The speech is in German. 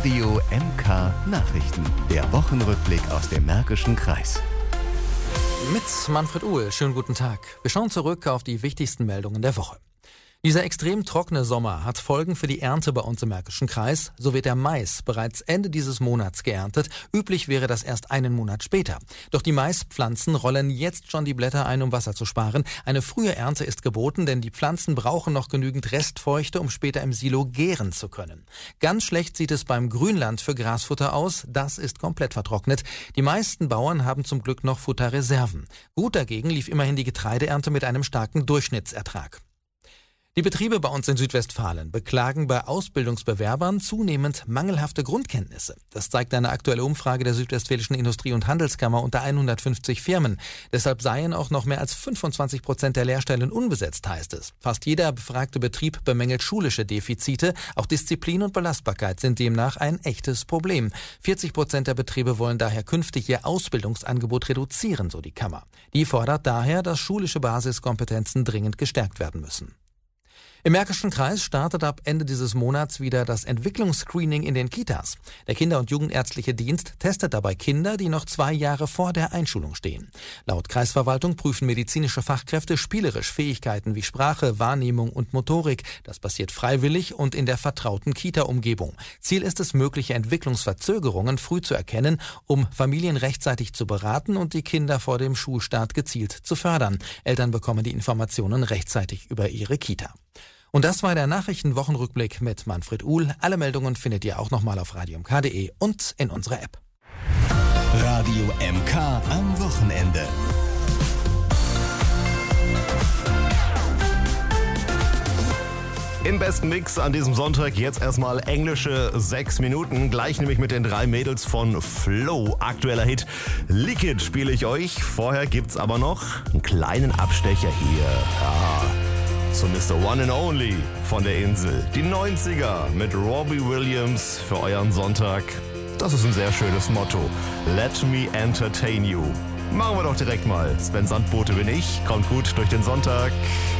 Radio MK Nachrichten. Der Wochenrückblick aus dem Märkischen Kreis. Mit Manfred Uhl, schönen guten Tag. Wir schauen zurück auf die wichtigsten Meldungen der Woche. Dieser extrem trockene Sommer hat Folgen für die Ernte bei uns im Märkischen Kreis. So wird der Mais bereits Ende dieses Monats geerntet. Üblich wäre das erst einen Monat später. Doch die Maispflanzen rollen jetzt schon die Blätter ein, um Wasser zu sparen. Eine frühe Ernte ist geboten, denn die Pflanzen brauchen noch genügend Restfeuchte, um später im Silo gären zu können. Ganz schlecht sieht es beim Grünland für Grasfutter aus. Das ist komplett vertrocknet. Die meisten Bauern haben zum Glück noch Futterreserven. Gut dagegen lief immerhin die Getreideernte mit einem starken Durchschnittsertrag. Die Betriebe bei uns in Südwestfalen beklagen bei Ausbildungsbewerbern zunehmend mangelhafte Grundkenntnisse. Das zeigt eine aktuelle Umfrage der Südwestfälischen Industrie- und Handelskammer unter 150 Firmen. Deshalb seien auch noch mehr als 25% der Lehrstellen unbesetzt, heißt es. Fast jeder befragte Betrieb bemängelt schulische Defizite. Auch Disziplin und Belastbarkeit sind demnach ein echtes Problem. 40% der Betriebe wollen daher künftig ihr Ausbildungsangebot reduzieren, so die Kammer. Die fordert daher, dass schulische Basiskompetenzen dringend gestärkt werden müssen. Im Märkischen Kreis startet ab Ende dieses Monats wieder das Entwicklungsscreening in den Kitas. Der Kinder- und Jugendärztliche Dienst testet dabei Kinder, die noch 2 Jahre vor der Einschulung stehen. Laut Kreisverwaltung prüfen medizinische Fachkräfte spielerisch Fähigkeiten wie Sprache, Wahrnehmung und Motorik. Das passiert freiwillig und in der vertrauten Kita-Umgebung. Ziel ist es, mögliche Entwicklungsverzögerungen früh zu erkennen, um Familien rechtzeitig zu beraten und die Kinder vor dem Schulstart gezielt zu fördern. Eltern bekommen die Informationen rechtzeitig über ihre Kita. Und das war der Nachrichtenwochenrückblick mit Manfred Uhl. Alle Meldungen findet ihr auch nochmal auf radiomk.de und in unserer App. Radio MK am Wochenende. Im besten Mix an diesem Sonntag jetzt erstmal englische 6 Minuten. Gleich nämlich mit den 3 Mädels von Flow. Aktueller Hit Leak It spiele ich euch. Vorher gibt's aber noch einen kleinen Abstecher hier. Ja. So Mr. One and Only von der Insel. Die 90er mit Robbie Williams für euren Sonntag. Das ist ein sehr schönes Motto. Let me entertain you. Machen wir doch direkt mal. Sven Sandbote bin ich. Kommt gut durch den Sonntag.